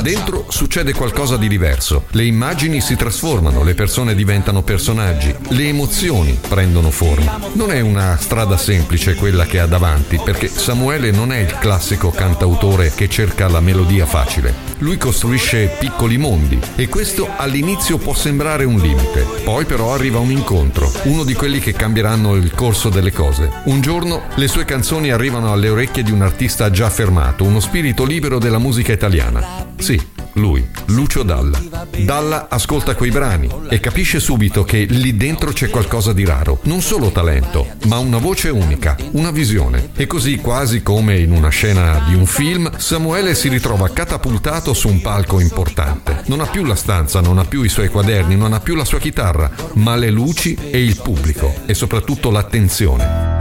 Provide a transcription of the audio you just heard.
dentro succede qualcosa di diverso. Le immagini si trasformano, le persone diventano personaggi, le emozioni prendono forma. Non è una strada semplice quella che ha davanti, perché Samuele non è il classico cantautore che cerca la melodia facile. Lui costruisce piccoli mondi e questo all'inizio può sembrare un limite. Poi però arriva un incontro, uno di quelli che cambieranno il corso delle cose. Un giorno le sue canzoni arrivano alle orecchie di un artista già affermato, uno spirito libero della musica italiana. Sì, lui, Lucio Dalla. Dalla ascolta quei brani e capisce subito che lì dentro c'è qualcosa di raro. Non solo talento, ma una voce unica, una visione. E così, quasi come in una scena di un film, Samuele si ritrova catapultato su un palco importante. Non ha più la stanza, non ha più i suoi quaderni, non ha più la sua chitarra, ma le luci e il pubblico e soprattutto l'attenzione.